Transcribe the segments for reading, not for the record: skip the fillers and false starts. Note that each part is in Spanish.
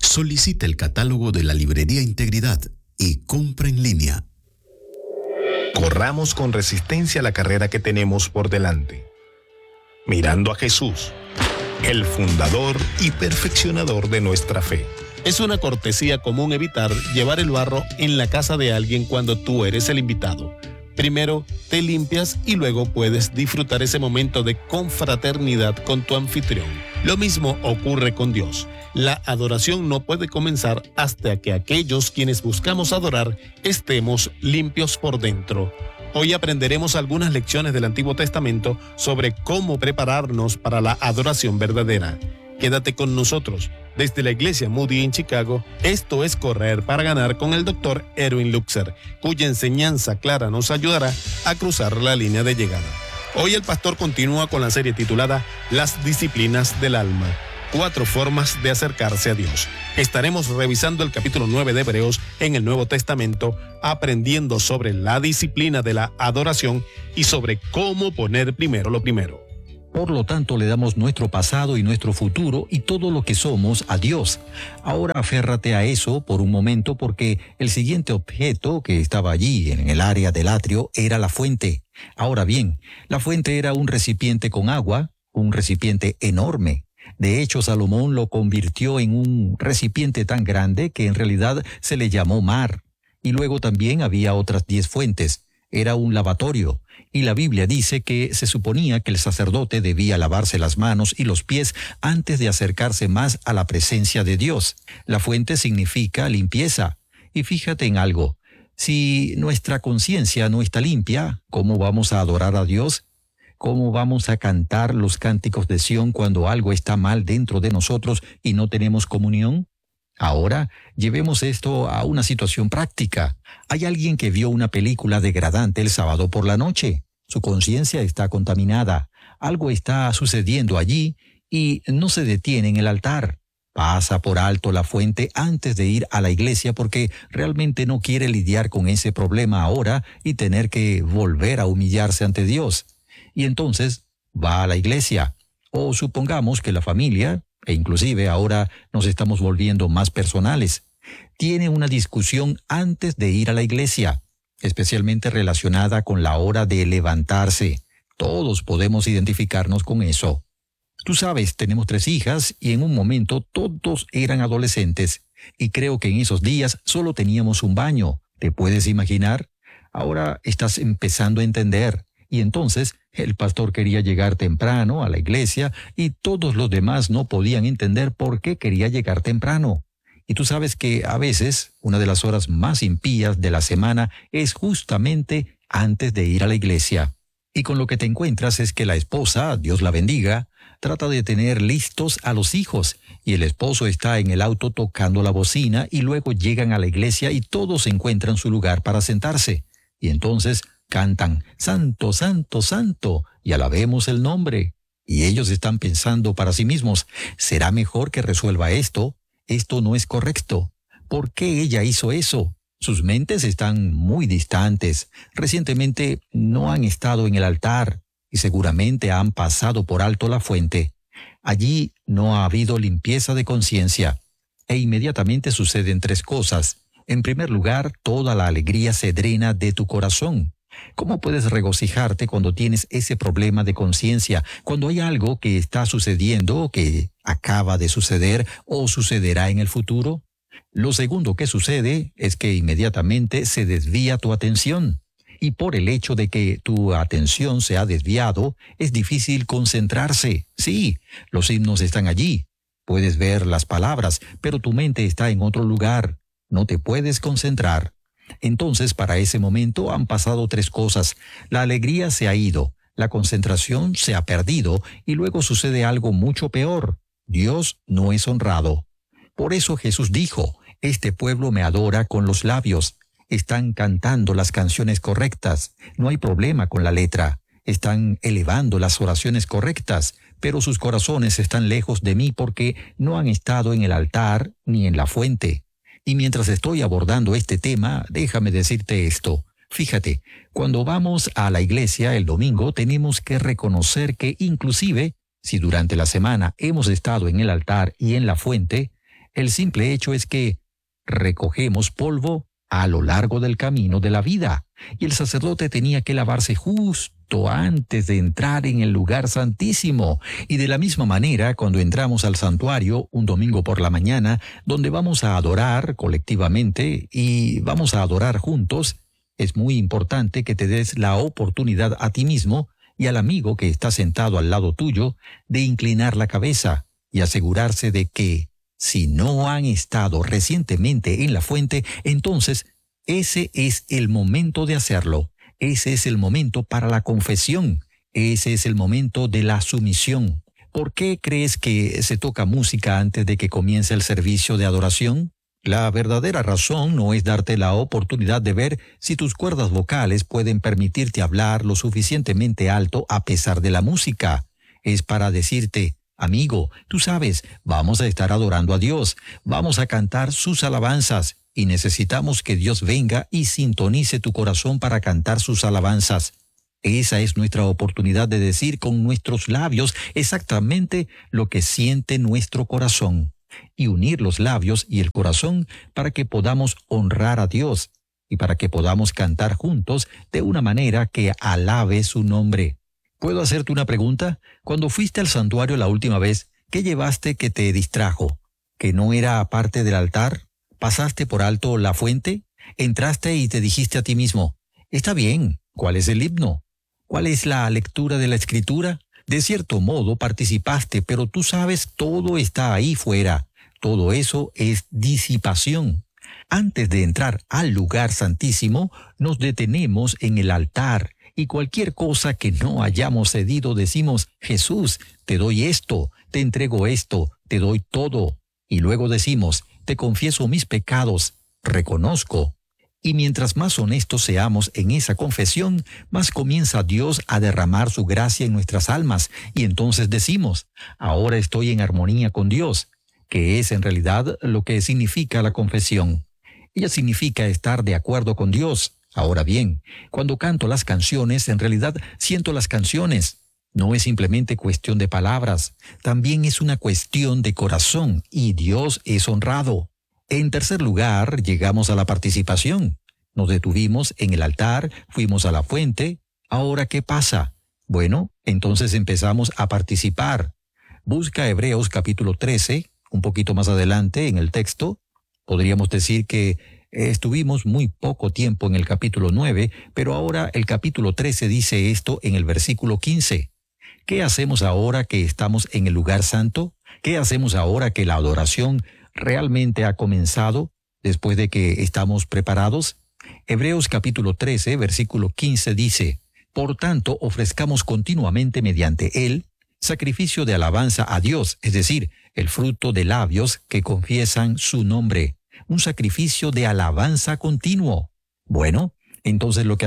Solicite el catálogo de la Librería Integridad y compra en línea. Corramos con resistencia la carrera que tenemos por delante, mirando a Jesús, el fundador y perfeccionador de nuestra fe. Es una cortesía común evitar llevar el barro en la casa de alguien cuando tú eres el invitado. Primero te limpias y luego puedes disfrutar ese momento de confraternidad con tu anfitrión. Lo mismo ocurre con Dios. La adoración no puede comenzar hasta que aquellos quienes buscamos adorar estemos limpios por dentro. Hoy aprenderemos algunas lecciones del Antiguo Testamento sobre cómo prepararnos para la adoración verdadera. Quédate con nosotros. Desde la Iglesia Moody en Chicago, esto es Correr para Ganar con el Dr. Erwin Luxer, cuya enseñanza clara nos ayudará a cruzar la línea de llegada. Hoy el pastor continúa con la serie titulada Las disciplinas del alma. 4 formas de acercarse a Dios. Estaremos revisando el capítulo 9 de Hebreos en el Nuevo Testamento, aprendiendo sobre la disciplina de la adoración y sobre cómo poner primero lo primero. Por lo tanto, le damos nuestro pasado y nuestro futuro y todo lo que somos a Dios. Ahora aférrate a eso por un momento porque el siguiente objeto que estaba allí en el área del atrio era la fuente. Ahora bien, la fuente era un recipiente con agua, un recipiente enorme. De hecho, Salomón lo convirtió en un recipiente tan grande que en realidad se le llamó mar. Y luego también había otras 10 fuentes. Era un lavatorio. Y la Biblia dice que se suponía que el sacerdote debía lavarse las manos y los pies antes de acercarse más a la presencia de Dios. La fuente significa limpieza. Y fíjate en algo. Si nuestra conciencia no está limpia, ¿cómo vamos a adorar a Dios? ¿Cómo vamos a cantar los cánticos de Sión cuando algo está mal dentro de nosotros y no tenemos comunión? Ahora, llevemos esto a una situación práctica. Hay alguien que vio una película degradante el sábado por la noche. Su conciencia está contaminada. Algo está sucediendo allí y no se detiene en el altar. Pasa por alto la fuente antes de ir a la iglesia porque realmente no quiere lidiar con ese problema ahora y tener que volver a humillarse ante Dios. Y entonces va a la iglesia. O supongamos que la familia, e inclusive ahora nos estamos volviendo más personales, tiene una discusión antes de ir a la iglesia, especialmente relacionada con la hora de levantarse. Todos podemos identificarnos con eso. Tú sabes, tenemos 3 hijas y en un momento todos eran adolescentes. Y creo que en esos días solo teníamos un baño. ¿Te puedes imaginar? Ahora estás empezando a entender. Y entonces el pastor quería llegar temprano a la iglesia y todos los demás no podían entender por qué quería llegar temprano. Y tú sabes que a veces una de las horas más impías de la semana es justamente antes de ir a la iglesia. Y con lo que te encuentras es que la esposa, Dios la bendiga, trata de tener listos a los hijos y el esposo está en el auto tocando la bocina y luego llegan a la iglesia y todos encuentran su lugar para sentarse. Y entonces cantan, Santo, Santo, Santo, y alabemos el nombre. Y ellos están pensando para sí mismos, ¿será mejor que resuelva esto? Esto no es correcto. ¿Por qué ella hizo eso? Sus mentes están muy distantes. Recientemente no han estado en el altar y seguramente han pasado por alto la fuente. Allí no ha habido limpieza de conciencia. E inmediatamente suceden 3 cosas. En primer lugar, toda la alegría se drena de tu corazón. ¿Cómo puedes regocijarte cuando tienes ese problema de conciencia, cuando hay algo que está sucediendo, que acaba de suceder o sucederá en el futuro? Lo segundo que sucede es que inmediatamente se desvía tu atención. Y por el hecho de que tu atención se ha desviado, es difícil concentrarse. Sí, los himnos están allí. Puedes ver las palabras, pero tu mente está en otro lugar. No te puedes concentrar. Entonces, para ese momento han pasado 3 cosas. La alegría se ha ido, la concentración se ha perdido y luego sucede algo mucho peor. Dios no es honrado. Por eso Jesús dijo, este pueblo me adora con los labios. Están cantando las canciones correctas. No hay problema con la letra. Están elevando las oraciones correctas, pero sus corazones están lejos de mí porque no han estado en el altar ni en la fuente. Y mientras estoy abordando este tema, déjame decirte esto. Fíjate, cuando vamos a la iglesia el domingo tenemos que reconocer que inclusive, si durante la semana hemos estado en el altar y en la fuente, El simple hecho es que recogemos polvo a lo largo del camino de la vida, y el sacerdote tenía que lavarse justo antes de entrar en el lugar santísimo. Y de la misma manera, cuando entramos al santuario un domingo por la mañana, donde vamos a adorar colectivamente y vamos a adorar juntos, es muy importante que te des la oportunidad a ti mismo y al amigo que está sentado al lado tuyo de inclinar la cabeza y asegurarse de que, si no han estado recientemente en la fuente, entonces ese es el momento de hacerlo. Ese es el momento para la confesión. Ese es el momento de la sumisión. ¿Por qué crees que se toca música antes de que comience el servicio de adoración? La verdadera razón no es darte la oportunidad de ver si tus cuerdas vocales pueden permitirte hablar lo suficientemente alto a pesar de la música. Es para decirte: amigo, tú sabes, vamos a estar adorando a Dios, vamos a cantar sus alabanzas, y necesitamos que Dios venga y sintonice tu corazón para cantar sus alabanzas. Esa es nuestra oportunidad de decir con nuestros labios exactamente lo que siente nuestro corazón, y unir los labios y el corazón para que podamos honrar a Dios y para que podamos cantar juntos de una manera que alabe su nombre. ¿Puedo hacerte una pregunta? Cuando fuiste al santuario la última vez, ¿qué llevaste que te distrajo? ¿Que no era parte del altar? ¿Pasaste por alto la fuente? ¿Entraste y te dijiste a ti mismo: está bien, ¿cuál es el himno? ¿Cuál es la lectura de la Escritura? De cierto modo participaste, pero tú sabes, todo está ahí fuera. Todo eso es disipación. Antes de entrar al lugar santísimo, nos detenemos en el altar, y cualquier cosa que no hayamos cedido decimos: Jesús, te doy esto, te entrego esto, te doy todo. Y luego decimos: te confieso mis pecados, reconozco. Y mientras más honestos seamos en esa confesión, más comienza Dios a derramar su gracia en nuestras almas, y entonces decimos: ahora estoy en armonía con Dios, que es en realidad lo que significa la confesión. Ella significa estar de acuerdo con Dios. Ahora bien, cuando canto las canciones, en realidad siento las canciones. No es simplemente cuestión de palabras, también es una cuestión de corazón, y Dios es honrado. En tercer lugar, llegamos a la participación. Nos detuvimos en el altar, fuimos a la fuente. ¿Ahora qué pasa? Bueno, entonces empezamos a participar. Busca Hebreos capítulo 13, un poquito más adelante en el texto. Podríamos decir que estuvimos muy poco tiempo en el capítulo 9, pero ahora el capítulo 13 dice esto en el versículo 15. ¿Qué hacemos ahora que estamos en el lugar santo? ¿Qué hacemos ahora que la adoración realmente ha comenzado, después de que estamos preparados? Hebreos capítulo 13, versículo 15 dice: por tanto, ofrezcamos continuamente mediante él sacrificio de alabanza a Dios, es decir, el fruto de labios que confiesan su nombre, un sacrificio de alabanza continuo. Bueno, entonces lo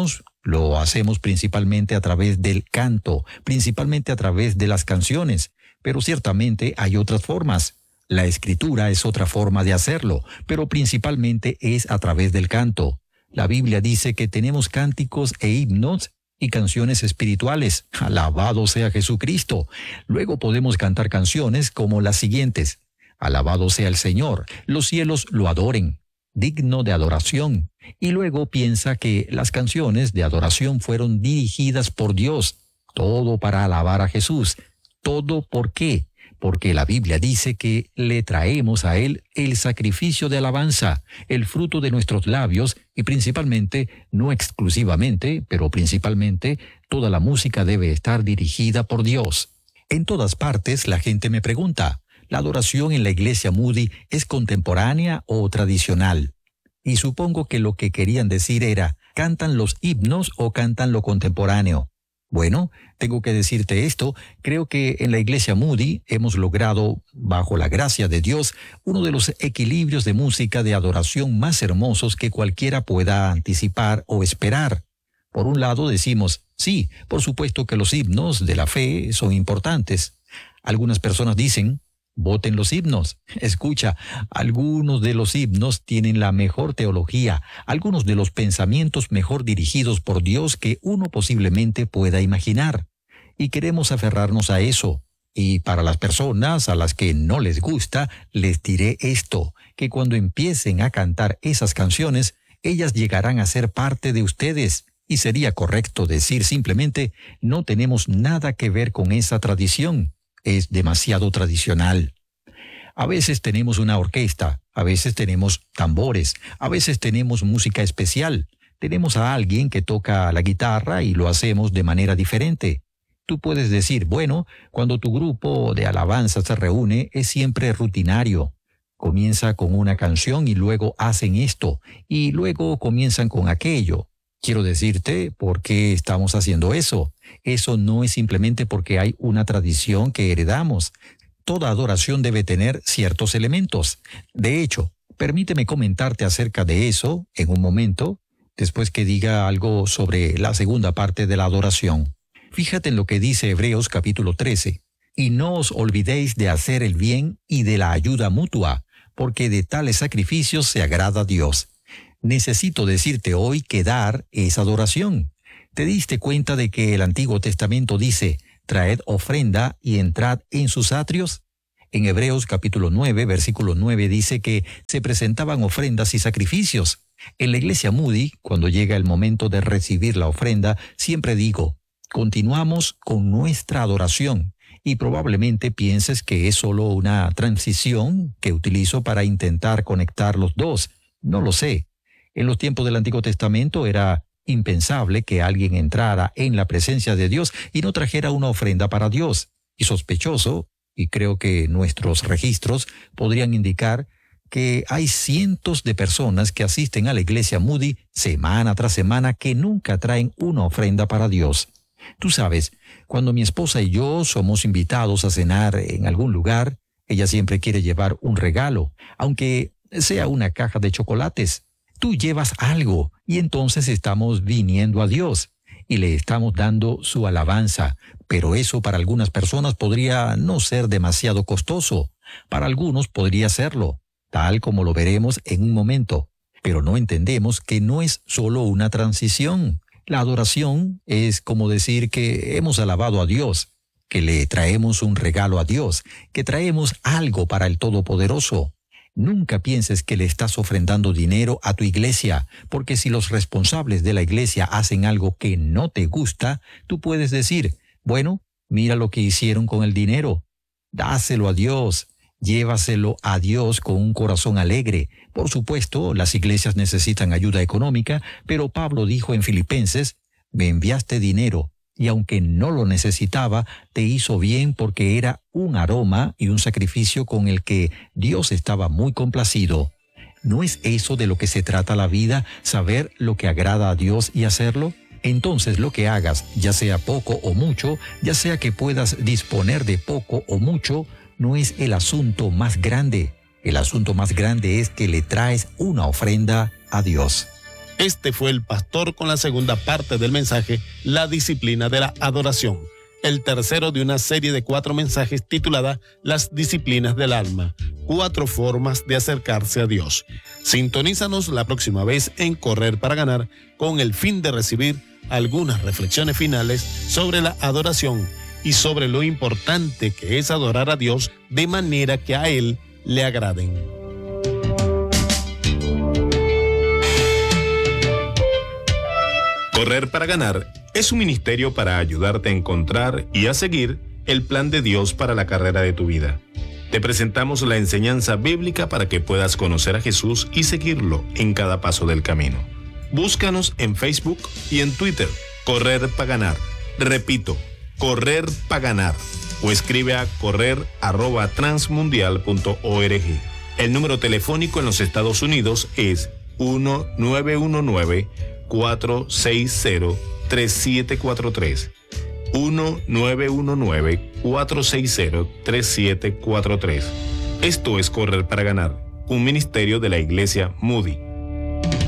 hacemos principalmente a través del canto, principalmente a través de las canciones, pero ciertamente hay otras formas. La escritura es otra forma de hacerlo, pero principalmente es a través del canto. La Biblia dice que tenemos cánticos e himnos y canciones espirituales. Alabado sea Jesucristo. Luego podemos cantar canciones como las siguientes: alabado sea el Señor, los cielos lo adoren, digno de adoración. Y luego piensa que las canciones de adoración fueron dirigidas por Dios, todo para alabar a Jesús. ¿Todo por qué? Porque la Biblia dice que le traemos a Él el sacrificio de alabanza, el fruto de nuestros labios, y principalmente, no exclusivamente, pero principalmente, toda la música debe estar dirigida por Dios. En todas partes la gente me pregunta: ¿la adoración en la iglesia Moody es contemporánea o tradicional? Y supongo que lo que querían decir era: ¿cantan los himnos o cantan lo contemporáneo? Bueno, tengo que decirte esto: creo que en la iglesia Moody hemos logrado, bajo la gracia de Dios, uno de los equilibrios de música de adoración más hermosos que cualquiera pueda anticipar o esperar. Por un lado decimos: sí, por supuesto que los himnos de la fe son importantes. Algunas personas dicen: voten los himnos. Escucha, algunos de los himnos tienen la mejor teología, algunos de los pensamientos mejor dirigidos por Dios que uno posiblemente pueda imaginar. Y queremos aferrarnos a eso. Y para las personas a las que no les gusta, les diré esto, que cuando empiecen a cantar esas canciones, ellas llegarán a ser parte de ustedes. Y sería correcto decir simplemente, no tenemos nada que ver con esa tradición. Es demasiado tradicional. A veces tenemos una orquesta, a veces tenemos tambores, a veces tenemos música especial. Tenemos a alguien que toca la guitarra y lo hacemos de manera diferente. Tú puedes decir, bueno, cuando tu grupo de alabanza se reúne es siempre rutinario. Comienza con una canción y luego hacen esto, y luego comienzan con aquello. Quiero decirte por qué estamos haciendo eso. Eso no es simplemente porque hay una tradición que heredamos. Toda adoración debe tener ciertos elementos. De hecho, permíteme comentarte acerca de eso en un momento, después que diga algo sobre la segunda parte de la adoración. Fíjate en lo que dice Hebreos capítulo 13. Y no os olvidéis de hacer el bien y de la ayuda mutua, porque de tales sacrificios se agrada a Dios. Necesito decirte hoy que dar es adoración. ¿Te diste cuenta de que el Antiguo Testamento dice, traed ofrenda y entrad en sus atrios? En Hebreos capítulo 9, versículo 9 dice que se presentaban ofrendas y sacrificios. En la iglesia Moody, cuando llega el momento de recibir la ofrenda, siempre digo, continuamos con nuestra adoración. Y probablemente pienses que es solo una transición que utilizo para intentar conectar los dos. No lo sé. En los tiempos del Antiguo Testamento era impensable que alguien entrara en la presencia de Dios y no trajera una ofrenda para Dios. Y sospechoso, y creo que nuestros registros podrían indicar que hay cientos de personas que asisten a la iglesia Moody semana tras semana que nunca traen una ofrenda para Dios. Tú sabes, cuando mi esposa y yo somos invitados a cenar en algún lugar, ella siempre quiere llevar un regalo, aunque sea una caja de chocolates. Tú llevas algo y entonces estamos viniendo a Dios y le estamos dando su alabanza, pero eso para algunas personas podría no ser demasiado costoso. Para algunos podría serlo, tal como lo veremos en un momento, pero no entendemos que no es solo una transición. La adoración es como decir que hemos alabado a Dios, que le traemos un regalo a Dios, que traemos algo para el Todopoderoso. Nunca pienses que le estás ofrendando dinero a tu iglesia, porque si los responsables de la iglesia hacen algo que no te gusta, tú puedes decir, bueno, mira lo que hicieron con el dinero. Dáselo a Dios. Llévaselo a Dios con un corazón alegre. Por supuesto, las iglesias necesitan ayuda económica, pero Pablo dijo en Filipenses, me enviaste dinero, y aunque no lo necesitaba, te hizo bien porque era un aroma y un sacrificio con el que Dios estaba muy complacido. ¿No es eso de lo que se trata la vida, saber lo que agrada a Dios y hacerlo? Entonces lo que hagas, ya sea poco o mucho, ya sea que puedas disponer de poco o mucho, no es el asunto más grande. El asunto más grande es que le traes una ofrenda a Dios. Este fue el pastor con la segunda parte del mensaje, la disciplina de la adoración. El tercero de una serie de 4 mensajes titulada Las disciplinas del alma, 4 formas de acercarse a Dios. Sintonízanos la próxima vez en Correr para Ganar con el fin de recibir algunas reflexiones finales sobre la adoración y sobre lo importante que es adorar a Dios de manera que a Él le agraden. Correr para Ganar es un ministerio para ayudarte a encontrar y a seguir el plan de Dios para la carrera de tu vida. Te presentamos la enseñanza bíblica para que puedas conocer a Jesús y seguirlo en cada paso del camino. Búscanos en Facebook y en Twitter, Correr para Ganar. Repito, Correr para Ganar. O escribe a correr@transmundial.org. El número telefónico en los Estados Unidos es 1-919-460-3743. 1-919-460-3743. Esto es Correr para Ganar, un ministerio de la iglesia Moody.